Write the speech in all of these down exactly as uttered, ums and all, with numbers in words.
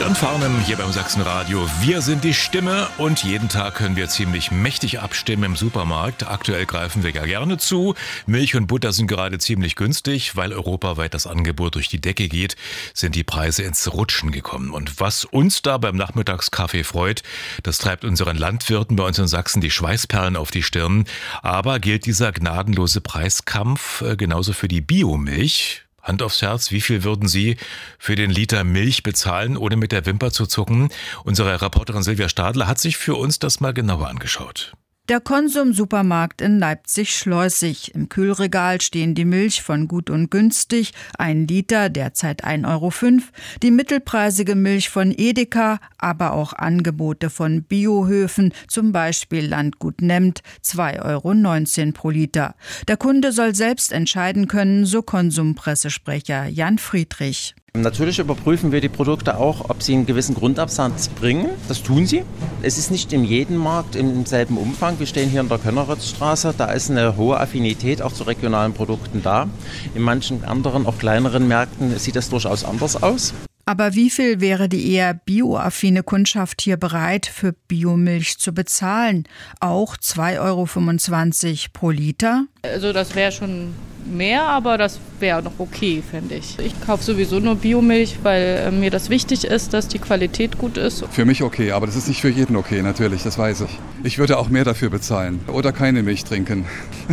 John Farnham hier beim Sachsenradio. Wir sind die Stimme und jeden Tag können wir ziemlich mächtig abstimmen im Supermarkt. Aktuell greifen wir ja gerne zu. Milch und Butter sind gerade ziemlich günstig. Weil europaweit das Angebot durch die Decke geht, sind die Preise ins Rutschen gekommen. Und was uns da beim Nachmittagskaffee freut, das treibt unseren Landwirten bei uns in Sachsen die Schweißperlen auf die Stirn. Aber gilt dieser gnadenlose Preiskampf genauso für die Biomilch? Hand aufs Herz, wie viel würden Sie für den Liter Milch bezahlen, ohne mit der Wimper zu zucken? Unsere Reporterin Silvia Stadler hat sich für uns das mal genauer angeschaut. Der Konsum-Supermarkt in Leipzig-Schleusig. Im Kühlregal stehen die Milch von Gut und Günstig, ein Liter, derzeit ein Euro fünf, die mittelpreisige Milch von Edeka, aber auch Angebote von Biohöfen, zum Beispiel Landgut Nemmt, zwei Euro neunzehn pro Liter. Der Kunde soll selbst entscheiden können, so Konsumpressesprecher Jan Friedrich. Natürlich überprüfen wir die Produkte auch, ob sie einen gewissen Grundabsatz bringen. Das tun sie. Es ist nicht in jedem Markt im selben Umfang. Wir stehen hier in der Könneritzstraße. Da ist eine hohe Affinität auch zu regionalen Produkten da. In manchen anderen, auch kleineren Märkten sieht das durchaus anders aus. Aber wie viel wäre die eher bioaffine Kundschaft hier bereit, für Biomilch zu bezahlen? Auch zwei Euro fünfundzwanzig pro Liter? Also das wäre schon mehr, aber das wäre noch okay, finde ich. Ich kaufe sowieso nur Biomilch, weil mir das wichtig ist, dass die Qualität gut ist. Für mich okay, aber das ist nicht für jeden okay, natürlich, das weiß ich. Ich würde auch mehr dafür bezahlen oder keine Milch trinken.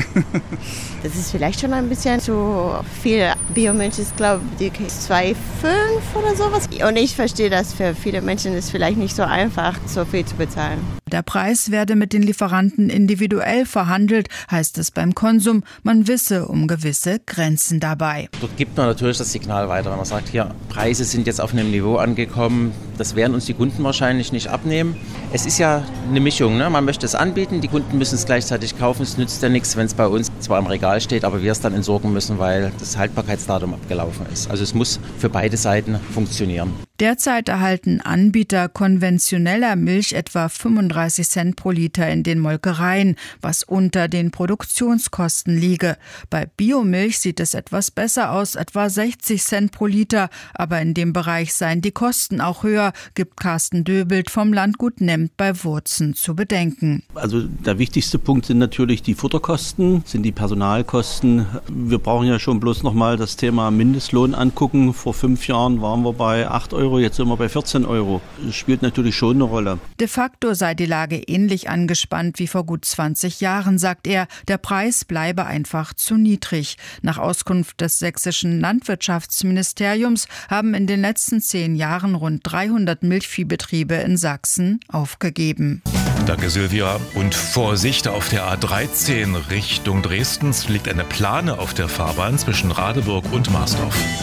Das ist vielleicht schon ein bisschen zu viel. Biomilch ist, glaube ich, zwei Komma fünf oder sowas. Und ich verstehe, dass für viele Menschen es vielleicht nicht so einfach, so viel zu bezahlen. Der Preis werde mit den Lieferanten individuell verhandelt, heißt es beim Konsum. Man wisse um gewisse Grenzen dabei. Dort gibt man natürlich das Signal weiter, wenn man sagt, hier, Preise sind jetzt auf einem Niveau angekommen, das werden uns die Kunden wahrscheinlich nicht abnehmen. Es ist ja eine Mischung, ne? Man möchte es anbieten, die Kunden müssen es gleichzeitig kaufen. Es nützt ja nichts, wenn es bei uns zwar im Regal steht, aber wir es dann entsorgen müssen, weil das Haltbarkeitsdatum abgelaufen ist. Also es muss für beide Seiten funktionieren. Derzeit erhalten Anbieter konventioneller Milch etwa fünfunddreißig Cent pro Liter in den Molkereien, was unter den Produktionskosten liege. Bei Biomilch sieht es etwas besser aus, etwa sechzig Cent pro Liter. Aber in dem Bereich seien die Kosten auch höher, gibt Carsten Döbelt vom Landgut Nemmt bei Wurzen zu bedenken. Also der wichtigste Punkt sind natürlich die Futterkosten, sind die Personalkosten. Wir brauchen ja schon bloß noch mal das Thema Mindestlohn angucken. Vor fünf Jahren waren wir bei acht Euro. Jetzt sind wir bei vierzehn Euro. Das spielt natürlich schon eine Rolle. De facto sei die Lage ähnlich angespannt wie vor gut zwanzig Jahren, sagt er. Der Preis bleibe einfach zu niedrig. Nach Auskunft des sächsischen Landwirtschaftsministeriums haben in den letzten zehn Jahren rund dreihundert Milchviehbetriebe in Sachsen aufgegeben. Danke, Silvia. Und Vorsicht, auf der A dreizehn Richtung Dresden liegt eine Plane auf der Fahrbahn zwischen Radeburg und Marsdorf.